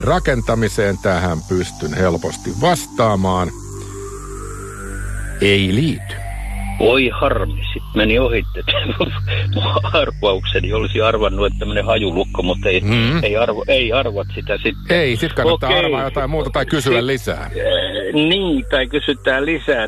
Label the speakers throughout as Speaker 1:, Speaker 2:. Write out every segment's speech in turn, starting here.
Speaker 1: rakentamiseen. Tähän pystyn helposti vastaamaan. Ei liity.
Speaker 2: Oi harmi, sit meni ohitte. Arvaukseni olisi arvannut, että tämmöinen hajulukko, mutta ei arvat sitä sitten.
Speaker 1: Ei, sit kannattaa arvaa jotain muuta tai kysyä lisää.
Speaker 2: Niin, tai kysytään lisää.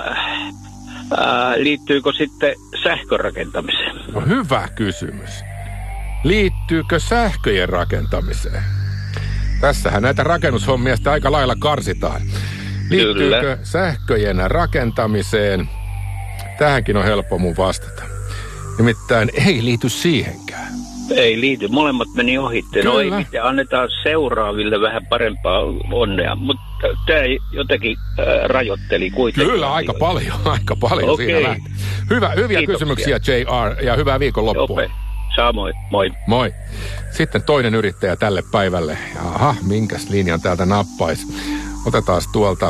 Speaker 2: Liittyykö sitten sähkörakentamiseen?
Speaker 1: No hyvä kysymys. Liittyykö sähköjen rakentamiseen? Tässähän näitä rakennushommia sitten aika lailla karsitaan. Liittyykö Kyllä. sähköjen rakentamiseen? Tähänkin on helppo mun vastata. Nimittäin ei liity siihenkään.
Speaker 2: Ei liity. Molemmat meni ohitte. No ei mitään. Annetaan seuraaville vähän parempaa onnea. Mutta tämä jotenkin rajoitteli kuitenkin.
Speaker 1: Kyllä, aika paljon
Speaker 2: okay.
Speaker 1: siinä lähti. Hyviä kysymyksiä, JR, ja hyvää viikonloppua.
Speaker 2: Samoin, moi.
Speaker 1: Moi. Sitten toinen yrittäjä tälle päivälle. Aha, minkäs linjan täältä nappaisi? Otetaan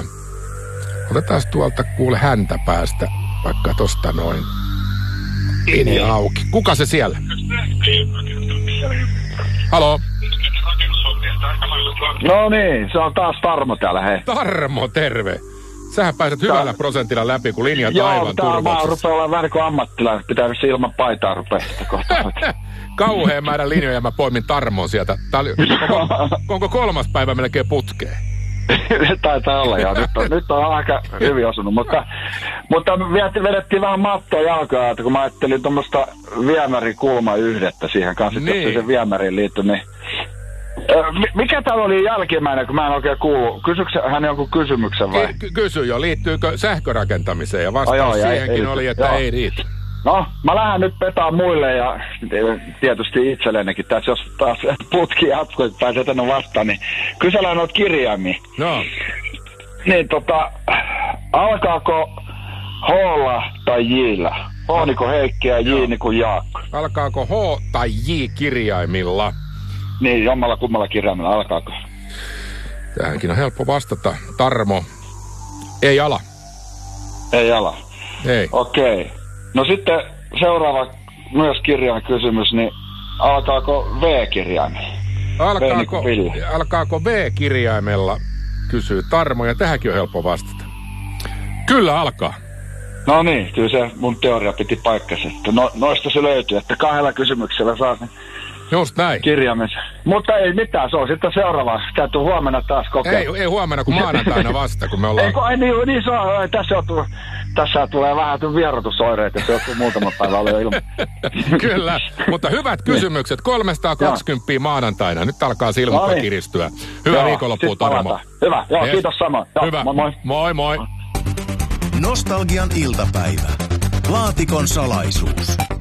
Speaker 1: tuolta kuule häntä päästä, vaikka tosta noin. Linja auki. Kuka se siellä? Halo?
Speaker 3: No niin, se on taas Tarmo täällä, hei.
Speaker 1: Tarmo, terve. Sähän pääset hyvällä prosentilla läpi, kun linjat aivan turvoksessa.
Speaker 3: Joo, mä rupean olla vähän kuin ammattilainen. Pitää ilman paitaa rupea sitä kohta.
Speaker 1: Kauheen määrän linjoja mä poimin Tarmon sieltä. Onko 3. päivä melkein putkeen?
Speaker 3: Taitaa olla, joo. Nyt on aika hyvin osunut. Mutta vedettiin vähän mattoa jalkaa, että kun mä ajattelin tuommoista viemärikulmayhdettä siihen kanssa, niin. Että se viemäriin liittyi, niin... Mikä täällä oli jälkimmäinen, kun mä en oikein kuulu? Kysyykö hän jonkun kysymyksen vai?
Speaker 1: Kysy jo, liittyykö sähkörakentamiseen? Ja vastaus siihenkin oli, että ei riitä.
Speaker 3: No, mä lähden nyt petaan muille ja tietysti itsellenikin tässä, jos taas putki jatkuu, että pääsee tänne vastaan, niin kysellään noita kirjaimia.
Speaker 1: No.
Speaker 3: Niin alkaako H:lla tai J:llä? H niin kuin Heikki ja J niin kuin Jaakko.
Speaker 1: Alkaako H tai J kirjaimilla?
Speaker 3: Niin, jommalla kummalla kirjaimella alkaako?
Speaker 1: Tähänkin on helppo vastata. Tarmo, ei ala.
Speaker 3: Ei ala?
Speaker 1: Ei.
Speaker 3: Okei. No sitten seuraava myös kirjaimikysymys, niin alkaako V-kirjaimella?
Speaker 1: Alkaako V-kirjaimella, kysyy Tarmo, ja tähänkin on helppo vastata. Kyllä alkaa.
Speaker 3: No niin, kyllä se mun teoria piti paikkansa. Noista se löytyy, että 2 kysymyksellä saa sen
Speaker 1: just näin.
Speaker 3: Kirjaimessa. Mutta ei mitään, se on sitten seuraava. Täytyy huomenna taas kokeilla.
Speaker 1: Ei huomenna, kun maanantaina vasta, kun me ollaan...
Speaker 3: Niin se on. Tässä tulee vähän vierotusoireita, se joutuu muutama päivä olla jo ilman.
Speaker 1: Kyllä, mutta hyvät kysymykset. 320 maanantaina. Nyt alkaa silmukka kiristyä. Hyvää viikonloppua, Tarmo.
Speaker 3: Hyvä, kiitos samoin.
Speaker 1: Hyvä, moi.
Speaker 4: Nostalgian iltapäivä. Laatikon salaisuus.